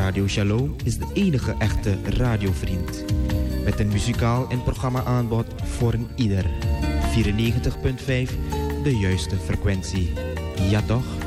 Radio Shalom is de enige echte radiovriend. Met een muzikaal en programma-aanbod voor een ieder. 94.5, de juiste frequentie. Ja toch?